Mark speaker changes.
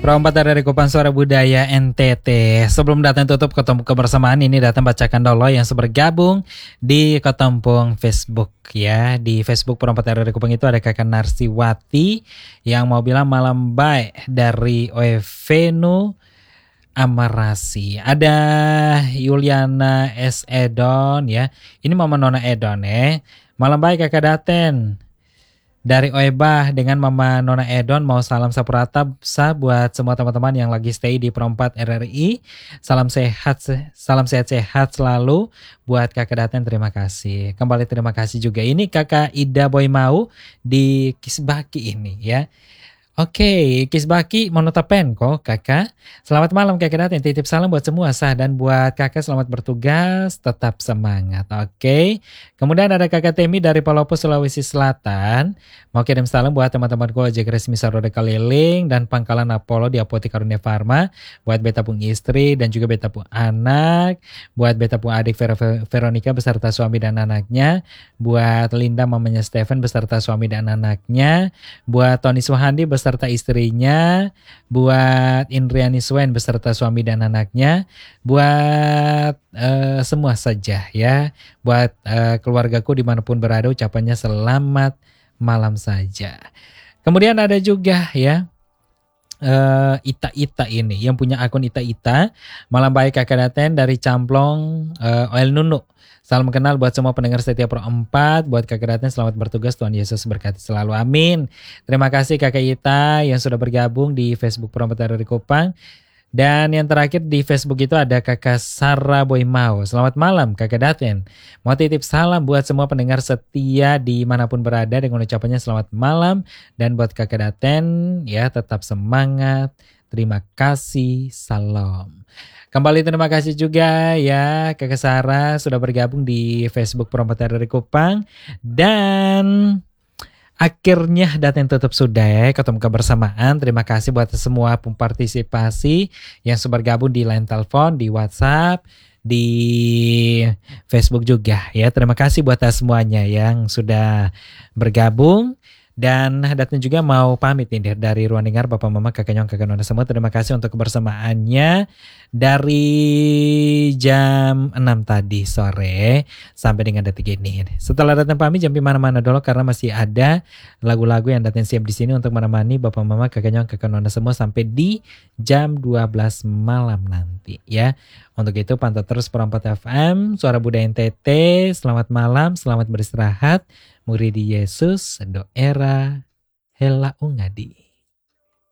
Speaker 1: Perompat dari Kupang Suara Budaya NTT. Sebelum datang tutup ketemu kebersamaan ini, datang bacakan dulu yang bergabung di Ketempung Facebook ya. Di Facebook Perompat dari Kupang itu ada Kakak Narsiwati yang mau bilang malam baik dari Oevenu Amarasi. Ada Yuliana S. Edon ya. Ini Mama Nona Edon Malam baik Kakak Daten. Dari Oebah dengan Mama Nona Edon mau salam sapurata buat semua teman-teman yang lagi stay di Perompat RRI. Salam sehat selalu buat Kakak Daten, terima kasih. Kembali terima kasih juga. Ini Kakak Ida Boy Mau di Kisbaki ini ya. Oke, Kisbaki Monotapen kok Kakak. Selamat malam Kakak Daten, titip salam buat semua sah dan buat Kakak selamat bertugas, tetap semangat. Oke. Kemudian ada Kakak Temi dari Palopo Sulawesi Selatan. Mau kirim salam buat teman-temanku Ojek Resmi Saroda Keliling dan Pangkalan Apollo di Apotek Karunia Farma. Buat beta pun istri dan juga beta pun anak. Buat beta pun adik Veronica beserta suami dan anaknya. Buat Linda mamanya Stephen beserta suami dan anaknya. Buat Tony Suhandi beserta istrinya. Buat Indriani Swen beserta suami dan anaknya. Buat semua saja ya. Buat keluargaku dimanapun berada, ucapannya selamat malam saja. Kemudian ada juga ya Ita ini yang punya akun Ita. Malam baik Kakak Daten dari Camplong Oil Nunu. Salam kenal buat semua pendengar setia Pro 4. Buat Kakak Daten selamat bertugas, Tuhan Yesus berkati selalu, amin. Terima kasih Kakak Ita yang sudah bergabung di Facebook Pro 4 dari Kupang. Dan yang terakhir di Facebook itu ada Kakak Sarah Boy Mau. Selamat malam Kakak Daten. Mau titip salam buat semua pendengar setia dimanapun berada dengan ucapannya selamat malam. Dan buat Kakak Daten ya tetap semangat. Terima kasih, salam. Kembali terima kasih juga ya Kakak Sarah sudah bergabung di Facebook Perompat dari Kupang. Dan akhirnya Daten tutup sudah ya, ketemu kebersamaan. Terima kasih buat semua partisipasi yang sudah bergabung di line telepon, di WhatsApp, di Facebook juga ya. Terima kasih buat semuanya yang sudah bergabung. Dan Daten juga mau pamit nih dari ruang dengar Bapak Mama Kakak Nyong Kakak Nona semua. Terima kasih untuk kebersamaannya dari jam 6 tadi sore sampai dengan detik ini. Setelah Daten pamit jangan mana-mana dulu karena masih ada lagu-lagu yang Daten siap di sini untuk menemani Bapak Mama Kakak Nyong Kakak Nona semua sampai di jam 12 malam nanti ya. Untuk itu pantau terus Perompat FM Suara Budaya NTT. Selamat malam, selamat beristirahat. Murid Yesus do era hela ungadi.